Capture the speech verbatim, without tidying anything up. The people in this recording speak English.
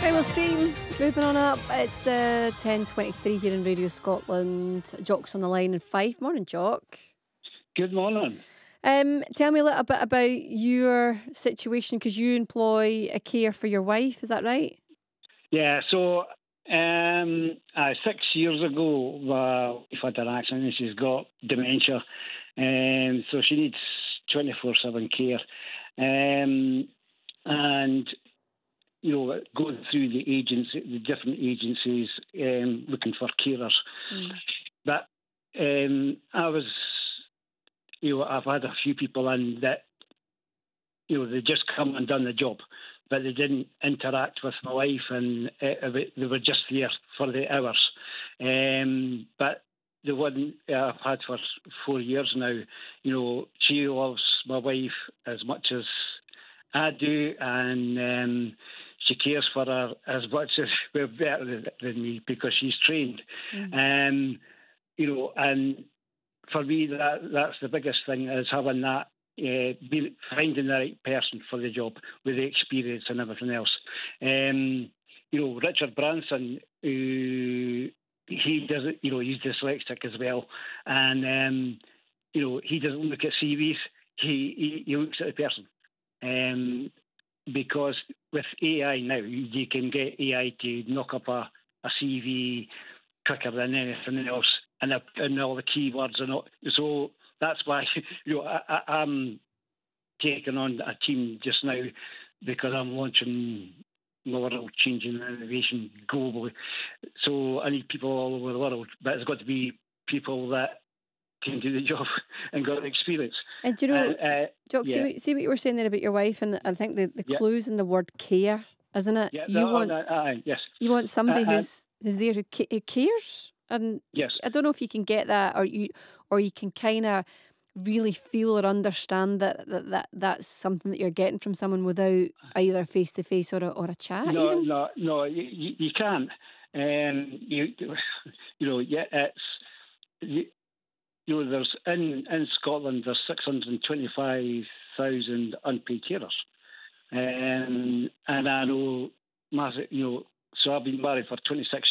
Right, we'll scream. Moving on up. It's uh, ten twenty-three here in Radio Scotland. Jock's on the line in Fife. Morning, Jock. Good morning. Um, tell me a little bit about your situation, because you employ a care for your wife. Is that right? Yeah, so um, uh, six years ago, uh, we've had an accident and she's got dementia. Um, so she needs twenty-four seven care. Um, and, you know, going through the agency, the different agencies, um, looking for carers. Mm. But um, I was, you know, I've had a few people in that, you know, they just come and done the job, but they didn't interact with my wife, and uh, they were just there for the hours. Um, but the one I've had for four years now, you know, she loves my wife as much as I do, and um, she cares for her as much as well, better than me, because she's trained. Mm. Um, you know, and for me, that that's the biggest thing, is having that. Uh, be, finding the right person for the job with the experience and everything else. Um, you know, Richard Branson, who he does it, you know, he's dyslexic as well, and um, you know, he doesn't look at C Vs. He he, he looks at the person, um, because with A I now, you can get A I to knock up a, a C V quicker than anything else, and, a, and all the keywords and all. So that's why, you know, I, I, I'm taking on a team just now, because I'm launching my world changing innovation globally. So I need people all over the world, but it's got to be people that can do the job and got the experience. And do you know, uh, uh, Jock, yeah. see, what, see what you were saying there about your wife, and I think the, the yeah. clues in the word care, isn't it? Yeah, you no, want, no, uh, yes. You want somebody uh, who's who's there who, ca- who cares. And yes. I don't know if you can get that, or you or you can kind of really feel or understand that, that that that's something that you're getting from someone without either face to face or a, or a chat. No, even. no, no, you, you, you can't. Um, you, you know, yeah, it's you, you know, there's in in Scotland there's six hundred twenty-five thousand unpaid carers, um, and I know, you know, so I've been married for twenty-six